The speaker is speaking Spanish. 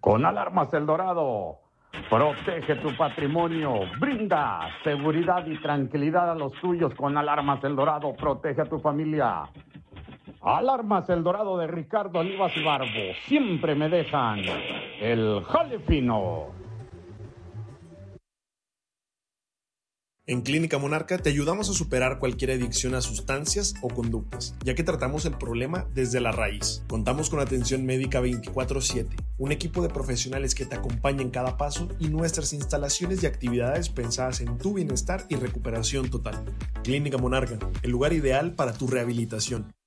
Con Alarmas El Dorado, protege tu patrimonio, brinda seguridad y tranquilidad a los tuyos. Con Alarmas El Dorado, protege a tu familia. Alarmas El Dorado de Ricardo Olivas y Barbo, siempre me dejan el jale fino. En Clínica Monarca te ayudamos a superar cualquier adicción a sustancias o conductas, ya que tratamos el problema desde la raíz. Contamos con atención médica 24/7, un equipo de profesionales que te acompaña en cada paso y nuestras instalaciones y actividades pensadas en tu bienestar y recuperación total. Clínica Monarca, el lugar ideal para tu rehabilitación.